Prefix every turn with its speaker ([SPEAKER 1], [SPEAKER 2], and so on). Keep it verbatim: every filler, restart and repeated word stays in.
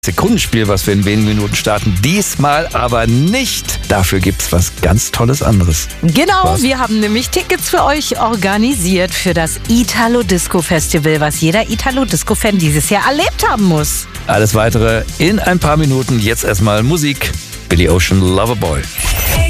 [SPEAKER 1] Sekundenspiel, was wir in wenigen Minuten starten. Diesmal aber nicht. Dafür gibt's was ganz Tolles anderes.
[SPEAKER 2] Genau,
[SPEAKER 1] Was?
[SPEAKER 2] wir haben nämlich Tickets für euch organisiert für das Italo Disco Festival, was jeder Italo Disco Fan dieses Jahr erlebt haben muss.
[SPEAKER 1] Alles Weitere in ein paar Minuten. Jetzt erstmal Musik. Billy Ocean, Loverboy.